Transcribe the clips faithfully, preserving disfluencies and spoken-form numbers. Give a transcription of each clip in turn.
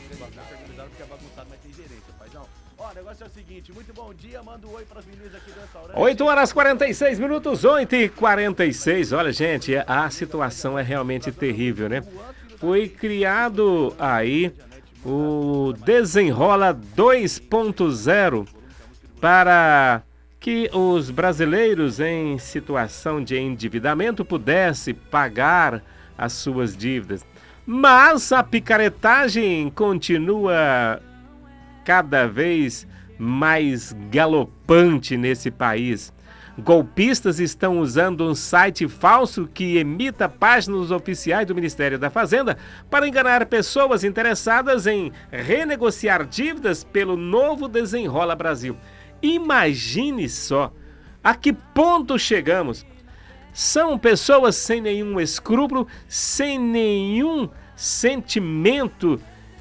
Negócio organizado porque é bagunçado, mas tem gerência, paizão. Ó, o negócio é o seguinte, muito bom dia, manda um oi pras meninas aqui do restaurante. oito horas e quarenta e seis minutos, oito e quarenta e seis. Olha, gente, a situação é realmente terrível, né? Foi criado aí o Desenrola dois ponto zero para que os brasileiros em situação de endividamento pudessem pagar as suas dívidas. Mas a picaretagem continua cada vez mais galopante nesse país. Golpistas estão usando um site falso que imita páginas oficiais do Ministério da Fazenda para enganar pessoas interessadas em renegociar dívidas pelo novo Desenrola Brasil. Imagine só a que ponto chegamos. São pessoas sem nenhum escrúpulo, sem nenhum sentimento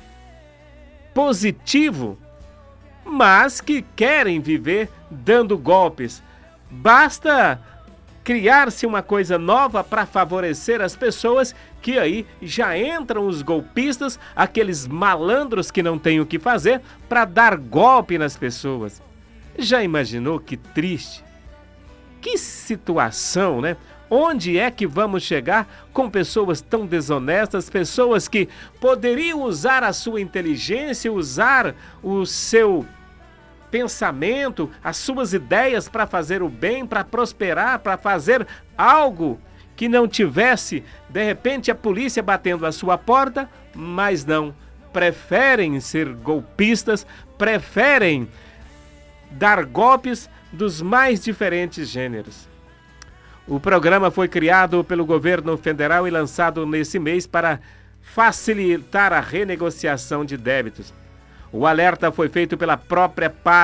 positivo, mas que querem viver dando golpes. Basta criar-se uma coisa nova para favorecer as pessoas, que aí já entram os golpistas, aqueles malandros que não têm o que fazer, para dar golpe nas pessoas. Já imaginou que triste? Que situação, né? Onde é que vamos chegar com pessoas tão desonestas, pessoas que poderiam usar a sua inteligência, usar o seu pensamento, as suas ideias para fazer o bem, para prosperar, para fazer algo que não tivesse, de repente, a polícia batendo a sua porta, mas não. Preferem ser golpistas, preferem dar golpes dos mais diferentes gêneros. O programa foi criado pelo governo federal e lançado nesse mês para facilitar a renegociação de débitos. O alerta foi feito pela própria